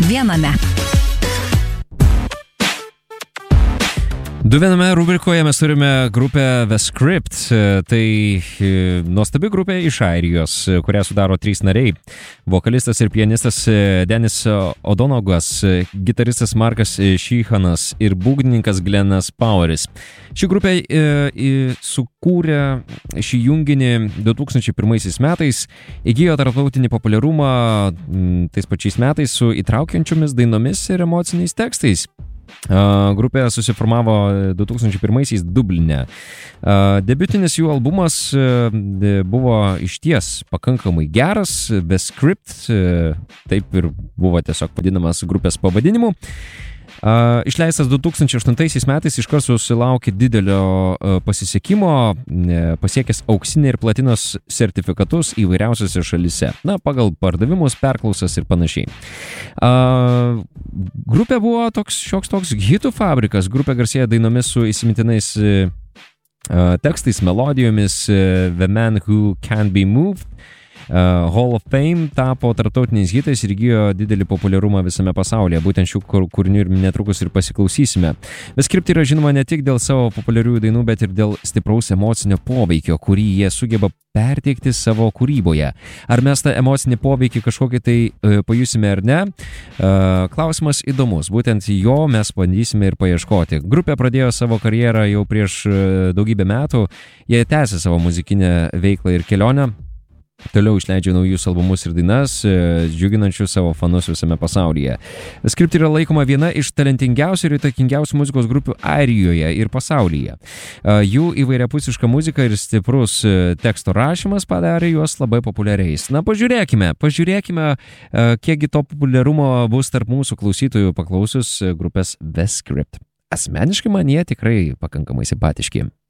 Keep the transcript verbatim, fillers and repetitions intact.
viename. Du viename rubrikoje mes turime grupę The Script. Tai nuostabi grupė iš Airijos, kurią sudaro trys nariai. Vokalistas ir pianistas Denis Odonogas, gitaristas Markas Sheehanas ir būgnininkas Glennas Poweris. Ši grupė e, e, sukūrė šį junginį du tūkstančiai pirmaisiais metais, įgijo tarptautinį populiarumą m, tais pačiais metais su įtraukiančiomis dainomis ir emociniais tekstais. Uh, grupė susiformavo du tūkstančiai pirmaisiais Dubline. Uh, debiutinis jų albumas uh, buvo išties pakankamai geras, The Script, uh, taip ir buvo tiesiog vadinamas grupės pavadinimu. Uh, išleistas du tūkstančiai aštuntaisiais metais iškart susilaukė didelio uh, pasisekimo, uh, pasiekęs auksinį ir platinos sertifikatus įvairiausiose šalyse. Na, pagal pardavimus, perklausas ir panašiai. Uh, grupė buvo toks, šioks toks hitų fabrikas. Grupė garsėja dainomis su įsimintinais uh, tekstais, melodijomis. uh, The Man Who Can't Be Moved, Uh, Hall of Fame tapo tarptautiniais hitais ir įgijo didelį populiarumą visame pasaulyje. Būtent šių kūrinių ir netrukus ir pasiklausysime. The Script yra žinoma ne tik dėl savo populiarių dainų, bet ir dėl stipraus emocinio poveikio, kurį jie sugeba perteikti savo kūryboje. Ar mes tą emocinį poveikį kažkokį tai uh, pajusime ar ne? Uh, klausimas įdomus. Būtent jo mes bandysime ir paieškoti. Grupė pradėjo savo karjerą jau prieš uh, daugybę metų. Jie tęsė savo muzikinę veiklą ir kelionę. Toliau išleidžia naujus albumus ir dainas, džiuginančių savo fanus visame pasaulyje. Script yra laikoma viena iš talentingiausių ir įtakingiausių muzikos grupių Airijoje ir pasaulyje. Jų įvairiapusiška muzika ir stiprus teksto rašymas padarė juos labai populiariais. Na, pažiūrėkime, pažiūrėkime, kiekgi to populiarumo bus tarp mūsų klausytojų paklausius grupės The Script. Asmeniškai man jie tikrai pakankamai simpatiški.